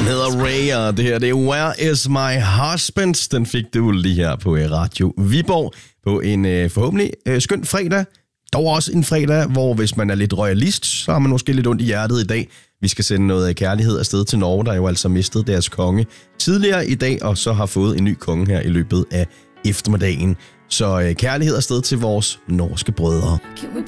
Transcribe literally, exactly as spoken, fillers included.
hedder Ray, og det her det er Where is my husband? Den fik du lige her på Radio Viborg på en øh, forhåbentlig øh, skøn fredag. Dog også en fredag, hvor hvis man er lidt royalist, så har man måske lidt ondt i hjertet i dag. Vi skal sende noget kærlighed afsted til Norge, der jo altså mistede deres konge tidligere i dag, og så har fået en ny konge her i løbet af eftermiddagen. Så øh, kærlighed afsted til vores norske brødre. Can we